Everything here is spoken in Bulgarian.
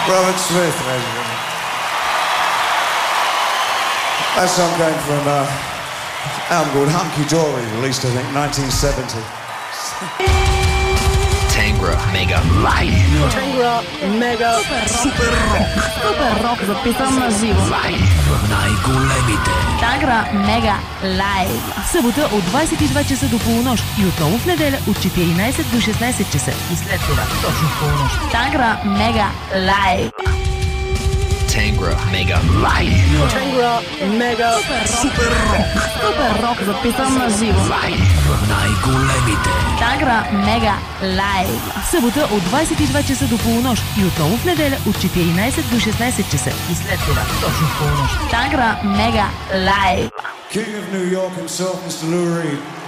Robert Smith, ladies and gentlemen. That song came from an album called Hunky Dory, released I think 1970. Tangra Mega Live. Tangra Mega Super Rock. Super Rock записан на живо. Най-големите. Tangra Mega Live. Събота от 22 часа до полунощ и отново в неделя от 14 до 16 часа. И след това точно в полунощ. Tangra Mega Live. Tangra Mega Live. Tangra Mega Super Rock. Super Rock записан на живо. Най-големите. Tangra Mega Live. Събота от 22 часа до полунощ и отново в неделя от 14 до 16 часа. И след това точно в полунощ. Tangra Mega Live. King of New York himself, Mr. Lou Reed.